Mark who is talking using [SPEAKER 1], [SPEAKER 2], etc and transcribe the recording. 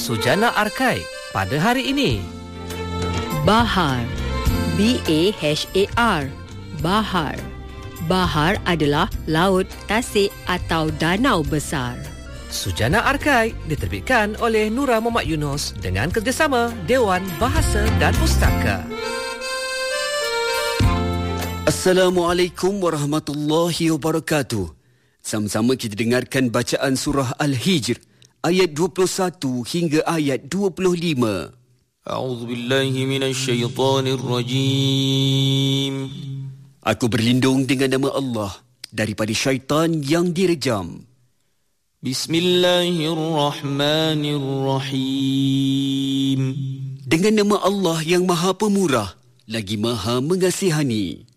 [SPEAKER 1] Sujana Arkai pada hari ini.
[SPEAKER 2] Bahar, B-A-H-A-R, Bahar. Bahar adalah laut, tasik atau danau besar.
[SPEAKER 1] Sujana Arkai diterbitkan oleh Nura Muhammad Yunus dengan kerjasama Dewan Bahasa dan Pustaka.
[SPEAKER 3] Assalamualaikum warahmatullahi wabarakatuh. Sama-sama kita dengarkan bacaan surah Al-Hijr ayat 21 hingga ayat 25.
[SPEAKER 4] A'udzu billahi minasyaitonir rajim.
[SPEAKER 3] Aku berlindung dengan nama Allah daripada syaitan yang direjam.
[SPEAKER 4] Bismillahirrahmanirrahim.
[SPEAKER 3] Dengan nama Allah yang Maha Pemurah lagi Maha Mengasihani.